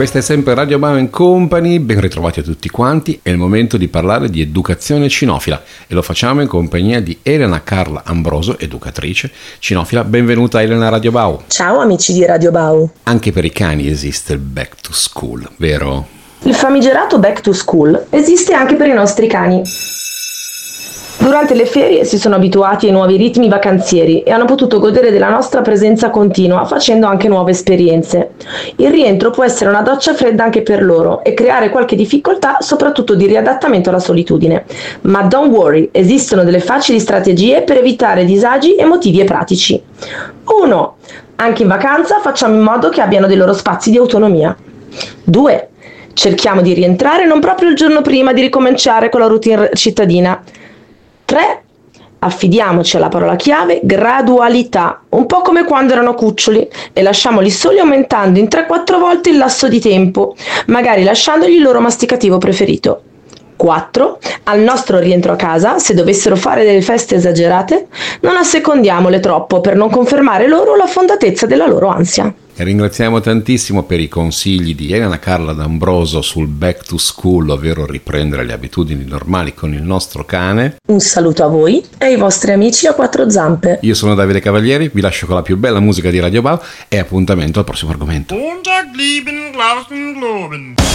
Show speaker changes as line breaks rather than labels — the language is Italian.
Questa è sempre Radio Bau Company, ben ritrovati a tutti quanti. È il momento di parlare di educazione cinofila e lo facciamo in compagnia di Elena Carla Ambroso, educatrice cinofila. Benvenuta Elena a Radio Bau.
Ciao amici di Radio Bau.
Anche per i cani esiste il back to school, vero?
Il famigerato back to school esiste anche per i nostri cani. Durante le ferie si sono abituati ai nuovi ritmi vacanzieri e hanno potuto godere della nostra presenza continua, facendo anche nuove esperienze. Il rientro può essere una doccia fredda anche per loro e creare qualche difficoltà, soprattutto di riadattamento alla solitudine. Ma don't worry, esistono delle facili strategie per evitare disagi emotivi e pratici. 1. Anche in vacanza facciamo in modo che abbiano dei loro spazi di autonomia. 2. Cerchiamo di rientrare non proprio il giorno prima di ricominciare con la routine cittadina. 3. Affidiamoci alla parola chiave gradualità, un po' come quando erano cuccioli, e lasciamoli soli aumentando in 3-4 volte il lasso di tempo, magari lasciandogli il loro masticativo preferito. 4. Al nostro rientro a casa, se dovessero fare delle feste esagerate, non assecondiamole troppo per non confermare loro la fondatezza della loro ansia.
E ringraziamo tantissimo per i consigli di Elena Carla D'Ambroso sul back to school, ovvero riprendere le abitudini normali con il nostro cane.
Un saluto a voi e ai vostri amici a quattro zampe.
Io sono Davide Cavalieri, vi lascio con la più bella musica di Radio Bau e appuntamento al prossimo argomento.